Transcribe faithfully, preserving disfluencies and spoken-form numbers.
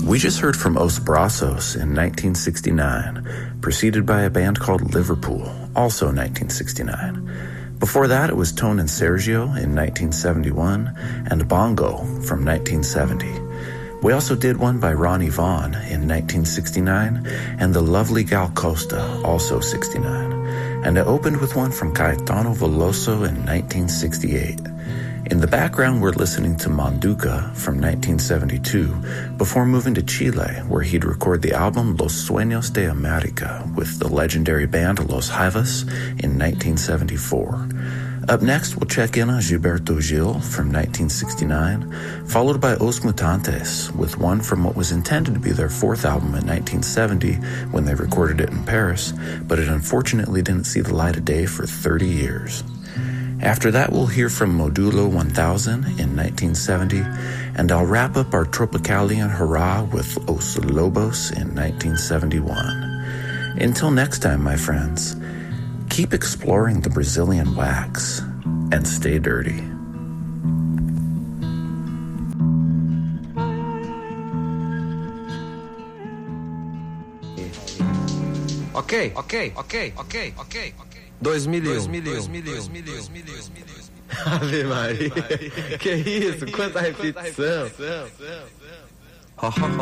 We just heard from Os Brazos in nineteen sixty-nine, preceded by a band called Liverpool, also nineteen sixty-nine. Before that, it was Tone and Sergio in nineteen seventy-one, and Bongo from nineteen seventy. We also did one by Ronnie Vaughan in nineteen sixty-nine, and The Lovely Gal Costa, also sixty-nine. And it opened with one from Caetano Veloso in nineteen sixty-eight. In the background, we're listening to Manduka from nineteen seventy-two, before moving to Chile, where he'd record the album Los Sueños de America with the legendary band Los Jaivas in nineteen seventy-four. Up next, we'll check in on Gilberto Gil from nineteen sixty-nine, followed by Os Mutantes, with one from what was intended to be their fourth album in nineteen seventy when they recorded it in Paris, but it unfortunately didn't see the light of day for thirty years. After that, we'll hear from Modulo one thousand in nineteen seventy, and I'll wrap up our Tropicalian hurrah with Os Lobos in nineteen seventy-one. Until next time, my friends, keep exploring the Brazilian wax and stay dirty. Ok, ok, ok, ok, ok, ok. dois mil e um. Ave Maria. Que isso? Quanta repetição.